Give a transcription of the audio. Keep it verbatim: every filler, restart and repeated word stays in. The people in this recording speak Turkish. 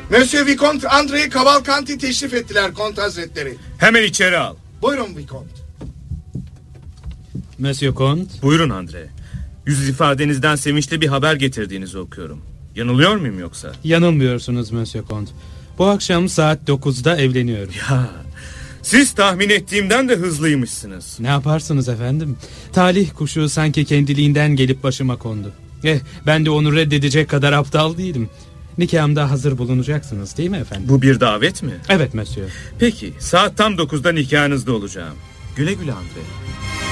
Monsieur Vicomte André Cavalcanti teşrif ettiler Kont Hazretleri. Hemen içeri al. Buyurun Vicomte. Monsieur Comte. Buyurun André. Yüz ifadenizden sevinçli bir haber getirdiğinizi okuyorum. Yanılıyor muyum yoksa? Yanılmıyorsunuz Monsieur Comte. Bu akşam saat dokuzda evleniyorum. Ya, siz tahmin ettiğimden de hızlıymışsınız. Ne yaparsınız efendim? Talih kuşu sanki kendiliğinden gelip başıma kondu. Eh, ben de onu reddedecek kadar aptal değilim. Nikahımda hazır bulunacaksınız değil mi efendim? Bu bir davet mi? Evet Monsieur. Peki, saat tam dokuzda nikahınızda olacağım. Güle güle André.